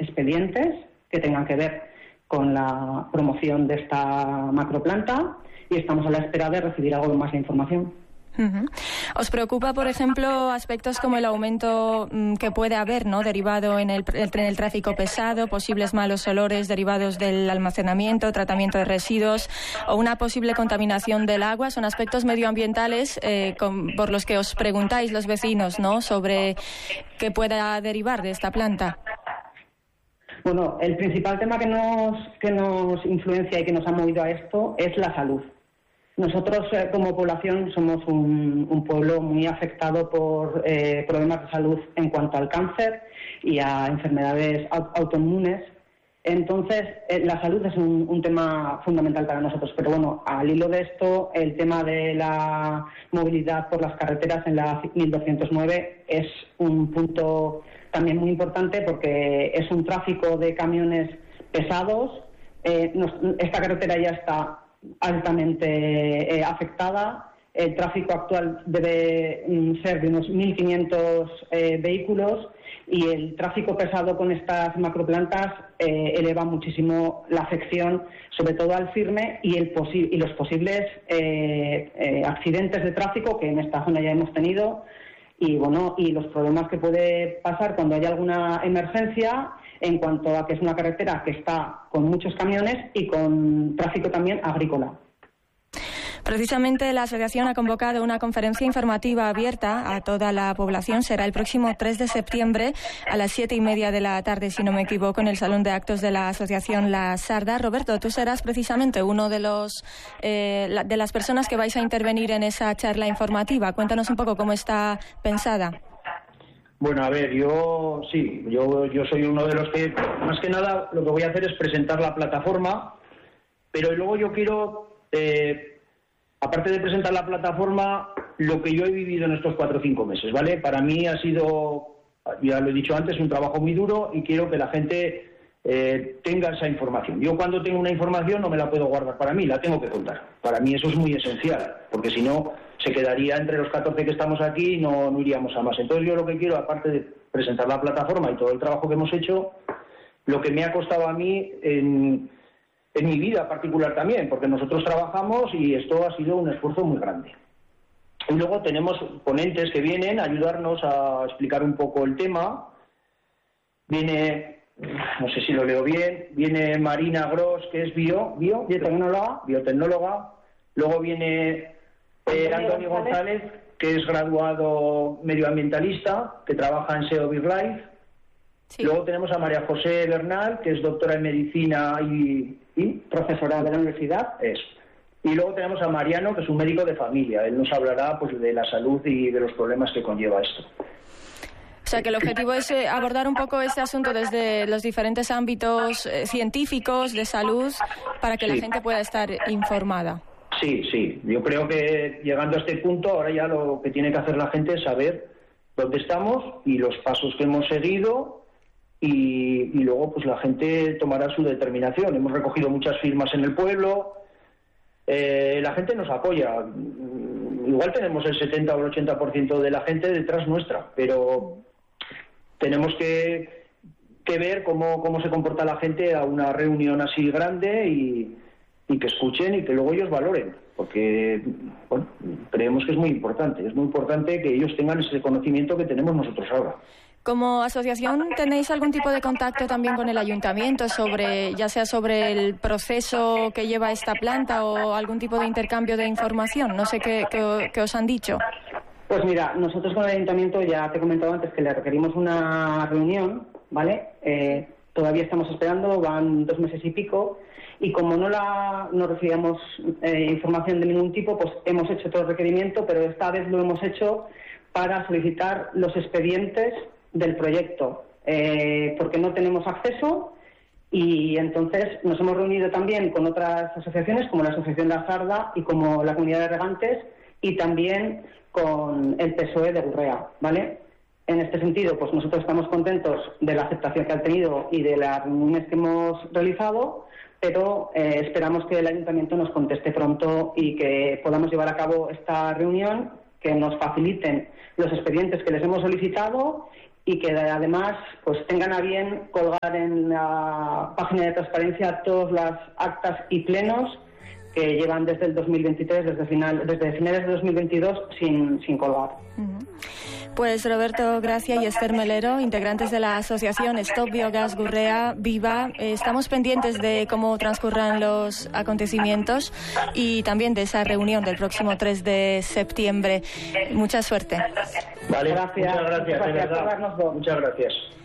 expedientes que tengan que ver con la promoción de esta macroplanta y estamos a la espera de recibir algo más de información. ¿Os preocupa, por ejemplo, aspectos como el aumento que puede haber, ¿no?, derivado en el tráfico pesado, posibles malos olores derivados del almacenamiento, tratamiento de residuos o una posible contaminación del agua? Son aspectos medioambientales por los que os preguntáis los vecinos, ¿no?, sobre qué pueda derivar de esta planta. Bueno, el principal tema que nos influencia y que nos ha movido a esto es la salud. Nosotros, como población, somos un pueblo muy afectado por problemas de salud en cuanto al cáncer y a enfermedades autoinmunes. Entonces, la salud es un tema fundamental para nosotros. Pero bueno, al hilo de esto, el tema de la movilidad por las carreteras en la 1209 es un punto también muy importante porque es un tráfico de camiones pesados. Esta carretera ya está altamente afectada. El tráfico actual debe ser de unos 1.500 vehículos y el tráfico pesado con estas macroplantas eleva muchísimo la afección, sobre todo al firme y los posibles accidentes de tráfico que en esta zona ya hemos tenido y los problemas que puede pasar cuando haya alguna emergencia en cuanto a que es una carretera que está con muchos camiones y con tráfico también agrícola. Precisamente la asociación ha convocado una conferencia informativa abierta a toda la población. Será el próximo 3 de septiembre a las 7:30 de la tarde, si no me equivoco, en el Salón de Actos de la Asociación La Sarda. Roberto, tú serás precisamente uno de las personas que vais a intervenir en esa charla informativa. Cuéntanos un poco cómo está pensada. Bueno, a ver, yo soy uno de los que, más que nada, lo que voy a hacer es presentar la plataforma, pero luego yo quiero, aparte de presentar la plataforma, lo que yo he vivido en estos 4 o 5 meses, ¿vale? Para mí ha sido, ya lo he dicho antes, un trabajo muy duro y quiero que la gente tenga esa información. Yo cuando tengo una información no me la puedo guardar para mí, la tengo que contar. Para mí eso es muy esencial, porque si no se quedaría entre los 14 que estamos aquí y no iríamos a más. Entonces yo lo que quiero, aparte de presentar la plataforma y todo el trabajo que hemos hecho, lo que me ha costado a mí en mi vida particular también, porque nosotros trabajamos y esto ha sido un esfuerzo muy grande. Y luego tenemos ponentes que vienen a ayudarnos a explicar un poco el tema. Viene, no sé si lo leo bien, viene Marina Gros, que es biotecnóloga. Luego viene Antonio González, que es graduado medioambientalista, que trabaja en SEO BizLife. Sí. Luego tenemos a María José Bernal, que es doctora en medicina y profesora de la universidad. Eso. Y luego tenemos a Mariano, que es un médico de familia. Él nos hablará pues de la salud y de los problemas que conlleva esto. O sea, que el objetivo es abordar un poco este asunto desde los diferentes ámbitos científicos, de salud, para que la gente pueda estar informada. Sí. Yo creo que llegando a este punto, ahora ya lo que tiene que hacer la gente es saber dónde estamos y los pasos que hemos seguido y luego pues la gente tomará su determinación. Hemos recogido muchas firmas en el pueblo, la gente nos apoya. Igual tenemos el 70 o el 80% de la gente detrás nuestra, pero tenemos que ver cómo se comporta la gente a una reunión así grande y que escuchen y que luego ellos valoren, porque creemos que es muy importante que ellos tengan ese conocimiento que tenemos nosotros ahora. Como asociación, ¿tenéis algún tipo de contacto también con el ayuntamiento ya sea sobre el proceso que lleva esta planta o algún tipo de intercambio de información? No sé qué os han dicho. Pues mira, nosotros con el ayuntamiento ya te he comentado antes que le requerimos una reunión, ¿vale? Todavía estamos esperando, van 2 meses y pico, y como no recibíamos información de ningún tipo, pues hemos hecho todo el requerimiento, pero esta vez lo hemos hecho para solicitar los expedientes del proyecto, porque no tenemos acceso, y entonces nos hemos reunido también con otras asociaciones, como la Asociación La Sarda y como la Comunidad de Regantes, y también con el PSOE de Gurrea, ¿vale? En este sentido, pues nosotros estamos contentos de la aceptación que han tenido y de las reuniones que hemos realizado, pero esperamos que el Ayuntamiento nos conteste pronto y que podamos llevar a cabo esta reunión, que nos faciliten los expedientes que les hemos solicitado y que además pues tengan a bien colgar en la página de transparencia todas las actas y plenos que llevan desde el 2023, desde finales de 2022 sin colgar. Pues Roberto Gracia y Esther Melero, integrantes de la asociación Stop Biogás Gurrea Viva, estamos pendientes de cómo transcurran los acontecimientos y también de esa reunión del próximo 3 de septiembre. Mucha suerte. Vale, Gracias. muchas gracias, de verdad. Muchas gracias. Muchas gracias.